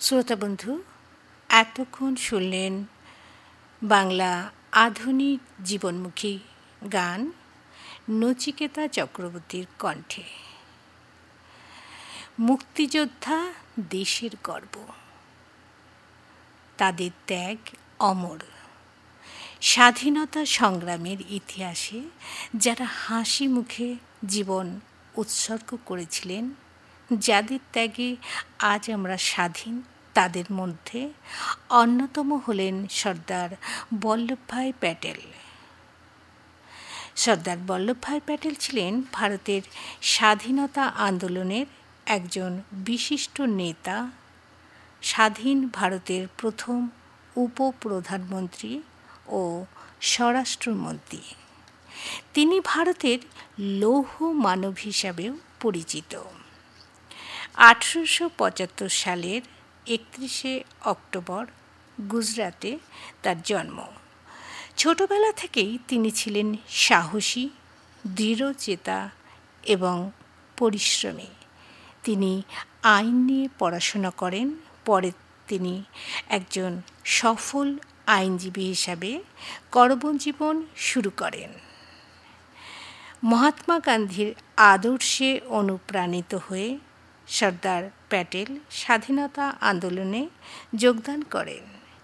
শ্রোতা বন্ধু, এতক্ষণ শুনলেন বাংলা আধুনিক জীবনমুখী গান নচিকেতা চক্রবর্তীর কণ্ঠে। মুক্তিযোদ্ধা দেশের গর্ব, তাদের ত্যাগ অমর। স্বাধীনতা সংগ্রামের ইতিহাসে যারা হাসি মুখে জীবন উৎসর্গ করেছিলেন, যাদের ত্যাগে আজ আমরা স্বাধীন, তাদের মধ্যে অন্যতম হলেন সর্দার বল্লভভাই প্যাটেল। সর্দার বল্লভভাই প্যাটেল ছিলেন ভারতের স্বাধীনতা আন্দোলনের একজন বিশিষ্ট নেতা, স্বাধীন ভারতের প্রথম উপপ্রধানমন্ত্রী ও স্বরাষ্ট্রমন্ত্রী। তিনি ভারতের লৌহ মানব হিসাবেও পরিচিত। 1875 সালের 31শে অক্টোবর গুজরাটে তার জন্ম। ছোটবেলা থেকেই তিনি ছিলেন সাহসী, দৃঢ়চেতা এবং পরিশ্রমী। তিনি আইন নিয়ে পড়াশোনা করেন। পরে তিনি একজন সফল আইনজীবী হিসাবে কর্মজীবন শুরু করেন। মহাত্মা গান্ধীর আদর্শে অনুপ্রাণিত হয়ে সর্দার প্যাটেল স্বাধীনতা আন্দোলনে যোগদান করেন।